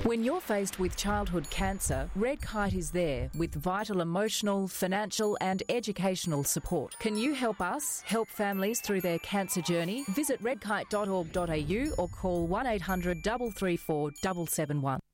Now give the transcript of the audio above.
When you're faced with childhood cancer, Red Kite is there with vital emotional, financial and educational support. Can you help us help families through their cancer journey? Visit redkite.org.au or call 1800 334 771.